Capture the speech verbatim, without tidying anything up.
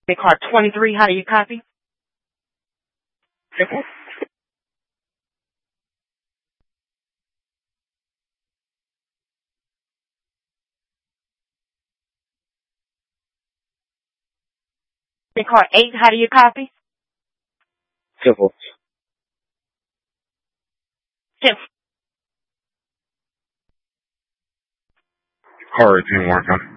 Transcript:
Big car twenty-three, how do you copy? Big car eight, how do you copy? Simple. Tim. Car eighteen, Warren County.